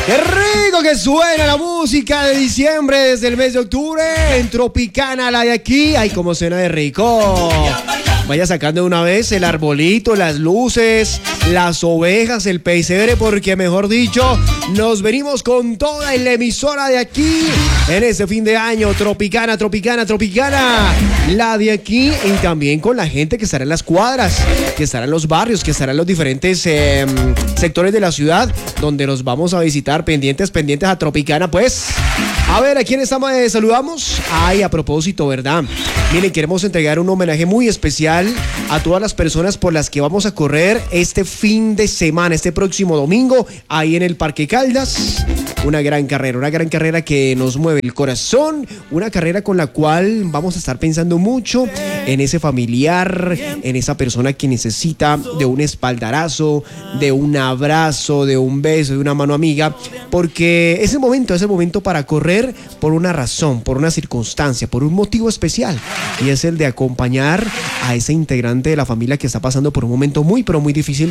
¡Qué rico que suena la música de diciembre desde el mes de octubre! En Tropicana, la de aquí. ¡Ay, cómo suena de rico! Vaya sacando de una vez el arbolito, las luces, las ovejas, el pesebre, porque mejor dicho, nos venimos con toda la emisora de aquí en este fin de año. Tropicana, Tropicana, Tropicana, la de aquí, y también con la gente que estará en las cuadras, que estará en los barrios, que estará en los diferentes sectores de la ciudad donde nos vamos a visitar. Pendientes a Tropicana, pues. A ver, ¿a quién estamos? Saludamos. Ay, a propósito, ¿verdad? Miren, queremos entregar un homenaje muy especial a todas las personas por las que vamos a correr este fin de semana, este próximo domingo, ahí en el Parque Caldas. Una gran carrera que nos mueve el corazón, una carrera con la cual vamos a estar pensando mucho en ese familiar, en esa persona que necesita de un espaldarazo, de un abrazo, de un beso, de una mano amiga, porque es el momento para correr por una razón, por una circunstancia, por un motivo especial, y es el de acompañar a ese integrante de la familia que está pasando por un momento muy, pero muy difícil.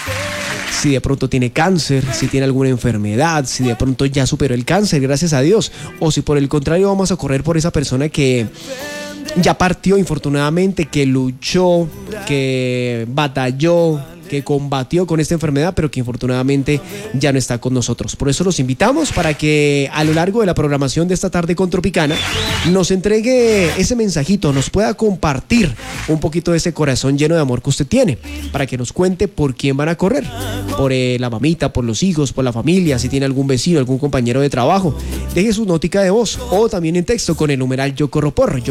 Si de pronto tiene cáncer, si tiene alguna enfermedad, si de pronto ya superó el cáncer, gracias a Dios, o si por el contrario vamos a correr por esa persona que ya partió infortunadamente, que luchó, que batalló, que combatió con esta enfermedad, pero que infortunadamente ya no está con nosotros. Por eso los invitamos para que a lo largo de la programación de esta tarde con Tropicana nos entregue ese mensajito, nos pueda compartir un poquito de ese corazón lleno de amor que usted tiene, para que nos cuente por quién van a correr, por la mamita, por los hijos, por la familia, si tiene algún vecino, algún compañero de trabajo. Deje su notica de voz o también en texto con el numeral Yo corro por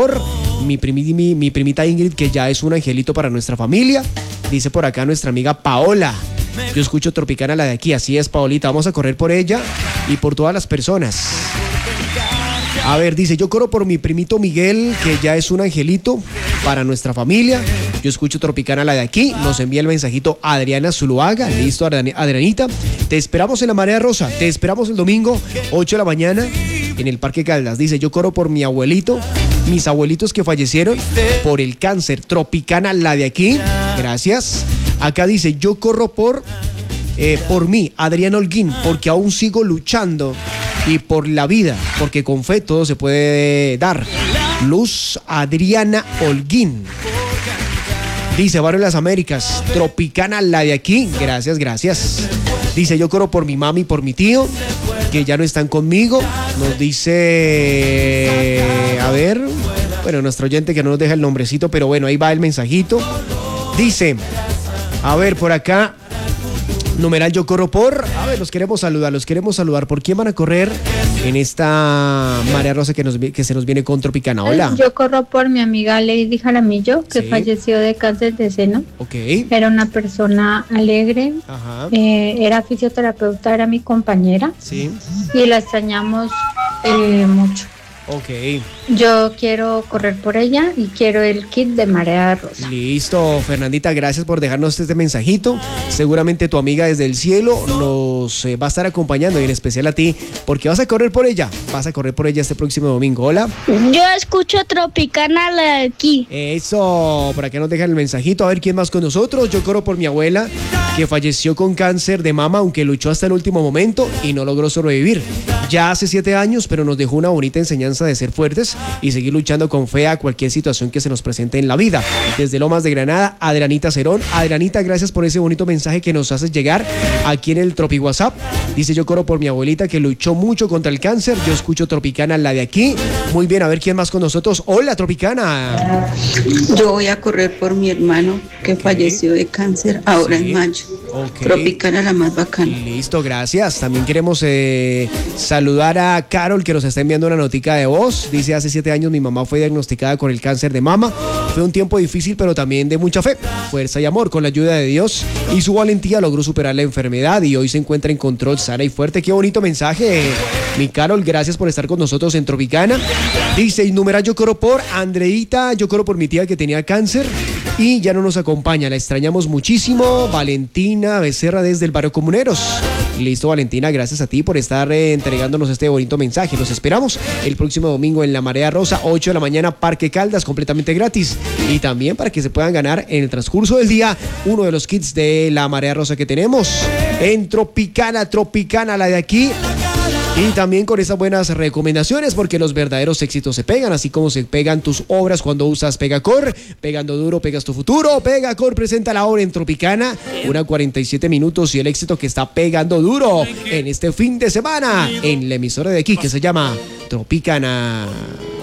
mi primita Ingrid, que ya es un angelito para nuestra familia. Dice por acá nuestra amiga Paola: yo escucho Tropicana, la de aquí. Así es, Paolita, vamos a correr por ella y por todas las personas. A ver, dice: yo corro por mi primito Miguel, que ya es un angelito para nuestra familia. Yo escucho Tropicana, la de aquí. Nos envía el mensajito Adriana Zuluaga. Listo, Adrianita. Te esperamos en la Marea Rosa. Te esperamos el domingo, 8 de la mañana, en el Parque Caldas. Dice: yo corro por mi abuelito, mis abuelitos que fallecieron por el cáncer. Tropicana, la de aquí. Gracias. Acá dice: yo corro por mí, Adriana Holguín, porque aún sigo luchando, y por la vida, porque con fe todo se puede dar. Luz Adriana Holguín. Dice: Barrio de las Américas, Tropicana, la de aquí. Gracias. Dice: yo corro por mi mami y por mi tío, que ya no están conmigo. Nos dice, a ver, bueno, nuestro oyente que no nos deja el nombrecito, pero bueno, ahí va el mensajito. Dice, a ver, por acá, numeral Yo corro por. A ver, los queremos saludar. ¿Por quién van a correr en esta Marea Rosa que se nos viene con Tropicana? Hola. Yo corro por mi amiga Lady Jaramillo, que falleció de cáncer de seno. Ok. Era una persona alegre. Ajá. Era fisioterapeuta, era mi compañera. Sí. Y la extrañamos mucho. Ok. Yo quiero correr por ella y quiero el kit de Marea Rosa. Listo, Fernandita, gracias por dejarnos este mensajito. Seguramente tu amiga desde el cielo nos va a estar acompañando, y en especial a ti, porque vas a correr por ella este próximo domingo. Hola. Yo escucho Tropicana, la de aquí. Eso, por acá nos dejan el mensajito. A ver quién más con nosotros. Yo corro por mi abuela, que falleció con cáncer de mama, aunque luchó hasta el último momento y no logró sobrevivir. Ya hace 7 años, pero nos dejó una bonita enseñanza de ser fuertes y seguir luchando con fe a cualquier situación que se nos presente en la vida. Desde Lomas de Granada, Adrianita Cerón. Adrianita, gracias por ese bonito mensaje que nos haces llegar aquí en el Tropi WhatsApp. Dice: yo corro por mi abuelita, que luchó mucho contra el cáncer. Yo escucho Tropicana, la de aquí. Muy bien, a ver quién más con nosotros. Hola, Tropicana. Yo voy a correr por mi hermano, que falleció de cáncer ahora en mayo. Okay. Tropicana, la más bacana. Listo, gracias. También queremos saludar a Carol, que nos está enviando una notica de voz. Dice: hace 7 años mi mamá fue diagnosticada con el cáncer de mama. Fue un tiempo difícil, pero también de mucha fe, fuerza y amor. Con la ayuda de Dios y su valentía logró superar la enfermedad y hoy se encuentra en control, sana y fuerte. Qué bonito mensaje, mi Carol. Gracias por estar con nosotros en Tropicana. Dice: y numeral Yo corro por Andreita. Yo corro por mi tía, que tenía cáncer y ya no nos acompaña. La extrañamos muchísimo. Valentina Becerra, desde el barrio Comuneros. Listo, Valentina, gracias a ti por estar entregándonos este bonito mensaje. Los esperamos el próximo domingo en La Marea Rosa, 8 de la mañana, Parque Caldas, completamente gratis. Y también para que se puedan ganar en el transcurso del día uno de los kits de La Marea Rosa que tenemos en Tropicana, la de aquí. Y también con esas buenas recomendaciones, porque los verdaderos éxitos se pegan, así como se pegan tus obras cuando usas Pegacor. Pegando duro, pegas tu futuro. Pegacor presenta la hora en Tropicana, 1:47 minutos, y el éxito que está pegando duro en este fin de semana en la emisora de aquí que se llama Tropicana.